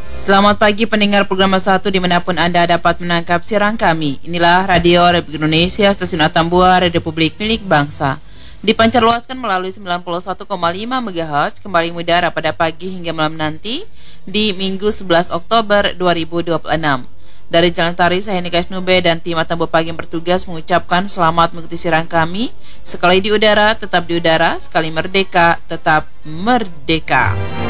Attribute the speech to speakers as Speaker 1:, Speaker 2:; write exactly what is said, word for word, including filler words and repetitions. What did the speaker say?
Speaker 1: Selamat pagi pendengar program satu dimanapun Anda dapat menangkap siaran kami. Inilah Radio Republik Indonesia, Stasiun Atambua, Republik milik bangsa. Dipancarluaskan melalui sembilan puluh satu koma lima megahertz, kembali mengudara pada pagi hingga malam nanti di Minggu sebelas Oktober dua ribu dua puluh enam. Dari Jalan Tari, saya Nika Snube dan tim Atambua Pagi yang bertugas mengucapkan selamat mengikuti siaran kami. Sekali di udara, tetap di udara. Sekali merdeka, tetap merdeka.